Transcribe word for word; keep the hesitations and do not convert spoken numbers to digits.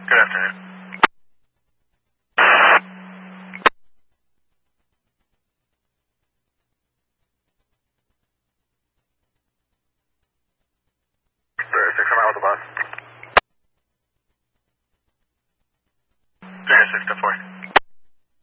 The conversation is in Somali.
Good afternoon. Six, I'm out with the bus. Three six to four.